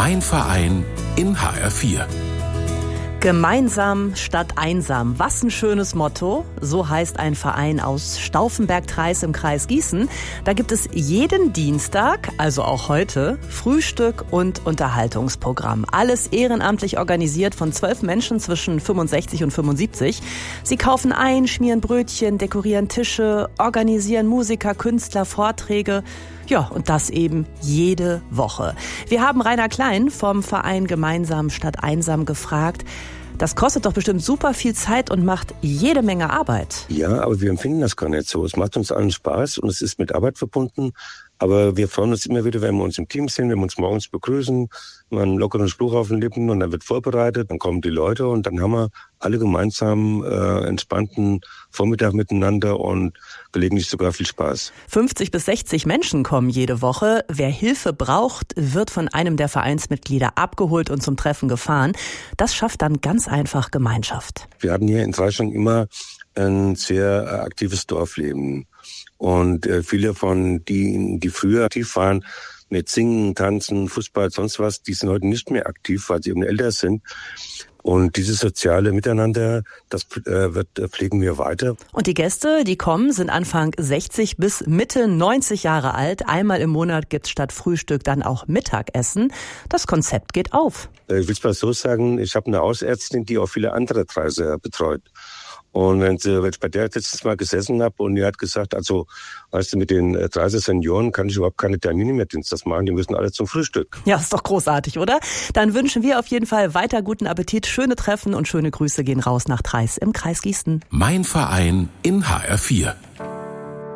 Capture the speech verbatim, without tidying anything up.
Mein Verein in H R vier. Gemeinsam statt einsam. Was ein schönes Motto. So heißt ein Verein aus Stauffenberg-Treis im Kreis Gießen. Da gibt es jeden Dienstag, also auch heute, Frühstück und Unterhaltungsprogramm. Alles ehrenamtlich organisiert von zwölf Menschen zwischen fünfundsechzig und fünfundsiebzig. Sie kaufen ein, schmieren Brötchen, dekorieren Tische, organisieren Musiker, Künstler, Vorträge. Ja, und das eben jede Woche. Wir haben Rainer Klein vom Verein Gemeinsam statt einsam gefragt. Das kostet doch bestimmt super viel Zeit und macht jede Menge Arbeit. Ja, aber wir empfinden das gar nicht so. Es macht uns allen Spaß und es ist mit Arbeit verbunden. Aber wir freuen uns immer wieder, wenn wir uns im Team sehen, wenn wir uns morgens begrüßen, mal einen lockeren Spruch auf den Lippen und dann wird vorbereitet, dann kommen die Leute und dann haben wir alle gemeinsam äh, entspannten Vormittag miteinander und gelegentlich sogar viel Spaß. fünfzig bis sechzig Menschen kommen jede Woche. Wer Hilfe braucht, wird von einem der Vereinsmitglieder abgeholt und zum Treffen gefahren. Das schafft dann ganz einfach Gemeinschaft. Wir hatten hier in Dreischang immer ein sehr äh, aktives Dorfleben. Und äh, viele von denen, die früher aktiv waren, mit Singen, Tanzen, Fußball, sonst was, die sind heute nicht mehr aktiv, weil sie eben älter sind. Und dieses soziale Miteinander, das äh, wird, äh, pflegen wir weiter. Und die Gäste, die kommen, sind Anfang sechzig bis Mitte neunzig Jahre alt. Einmal im Monat gibt's statt Frühstück dann auch Mittagessen. Das Konzept geht auf. Äh, ich will es mal so sagen, ich habe eine Hausärztin, die auch viele andere Kreise betreut. Und wenn, sie, wenn ich bei der letztes Mal gesessen habe und die hat gesagt, also, weißt du, mit den dreißig Senioren kann ich überhaupt keine Termine mehr Dienstags machen, die müssen alle zum Frühstück. Ja, ist doch großartig, oder? Dann wünschen wir auf jeden Fall weiter guten Appetit, schöne Treffen und schöne Grüße gehen raus nach Treis im Kreis Gießen. Mein Verein in H R vier.